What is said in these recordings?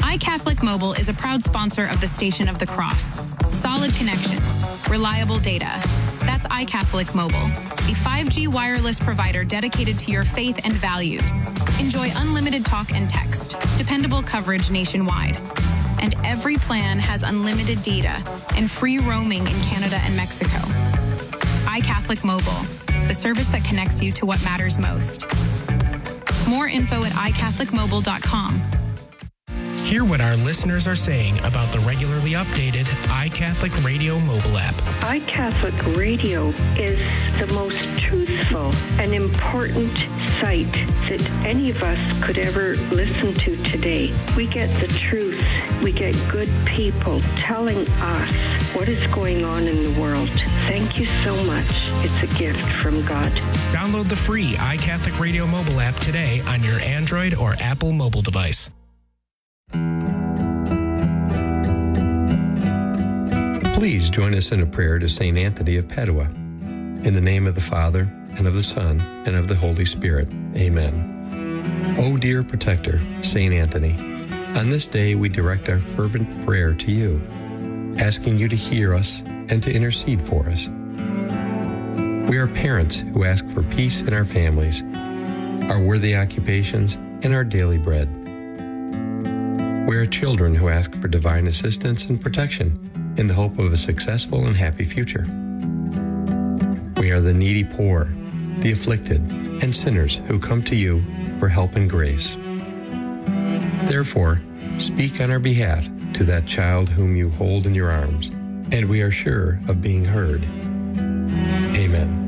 iCatholic Mobile is a proud sponsor of the Station of the Cross. Solid connections, reliable data. That's iCatholic Mobile, a 5G wireless provider dedicated to your faith and values. Enjoy unlimited talk and text, dependable coverage nationwide. And every plan has unlimited data and free roaming in Canada and Mexico. iCatholic Mobile, the service that connects you to what matters most. More info at iCatholicMobile.com. Hear what our listeners are saying about the regularly updated iCatholic Radio mobile app. iCatholic Radio is the most truthful and important site that any of us could ever listen to today. We get the truth. We get good people telling us what is going on in the world. Thank you so much. It's a gift from God. Download the free iCatholic Radio mobile app today on your Android or Apple mobile device. Please join us in a prayer to St. Anthony of Padua. In the name of the Father, and of the Son, and of the Holy Spirit. Amen. O dear protector, St. Anthony, on this day we direct our fervent prayer to you, asking you to hear us and to intercede for us. We are parents who ask for peace in our families, our worthy occupations, and our daily bread. We are children who ask for divine assistance and protection in the hope of a successful and happy future. We are the needy poor, the afflicted, and sinners who come to you for help and grace. Therefore, speak on our behalf to that child whom you hold in your arms, and we are sure of being heard. Amen.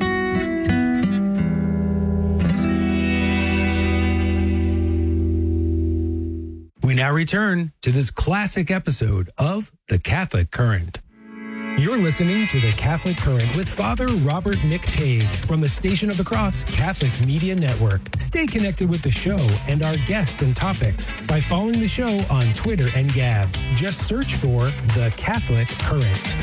We now return to this classic episode of The Catholic Current. You're listening to The Catholic Current with Father Robert McTague from the Station of the Cross Catholic Media Network. Stay connected with the show and our guests and topics by following the show on Twitter and Gab. Just search for The Catholic Current.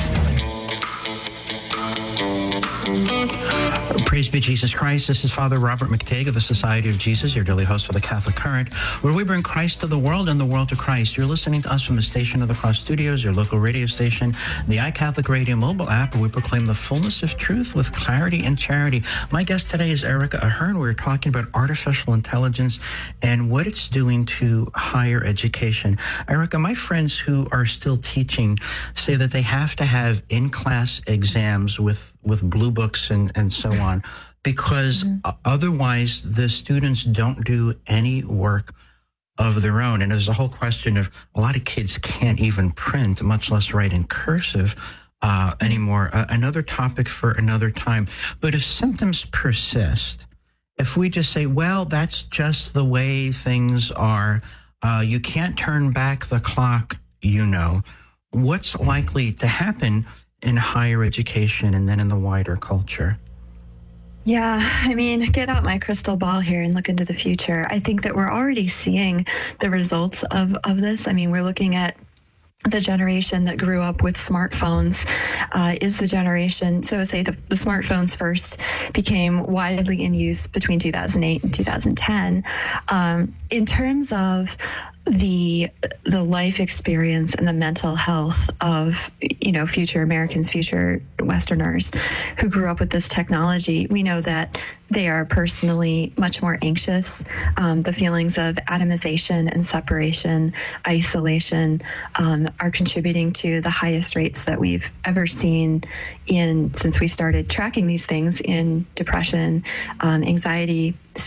Praise be Jesus Christ. This is Father Robert McTague of the Society of Jesus, your daily host for the Catholic Current, where we bring Christ to the world and the world to Christ. You're listening to us from the Station of the Cross Studios, your local radio station, the iCatholic Radio mobile app, where we proclaim the fullness of truth with clarity and charity. My guest today is Erica Ahern. We're talking about artificial intelligence and what it's doing to higher education. Erica, my friends who are still teaching say that they have to have in-class exams with blue books and so on, because otherwise the students don't do any work of their own. And there's a whole question of a lot of kids can't even print, much less write in cursive anymore. Another topic for another time. But if symptoms persist, if we just say, well, that's just the way things are, you can't turn back the clock, you know, what's likely to happen in higher education and then in the wider culture? Yeah, I mean, get out my crystal ball here and look into the future. I think that we're already seeing the results of this. I mean, we're looking at the generation that grew up with smartphones is the generation, so say the smartphones first became widely in use between 2008 and 2010. In terms of the life experience and the mental health of, future Americans, future Westerners who grew up with this technology, we know that they are personally much more anxious. The feelings of atomization and separation, isolation, are contributing to the highest rates that we've ever seen since we started tracking these things in depression, anxiety,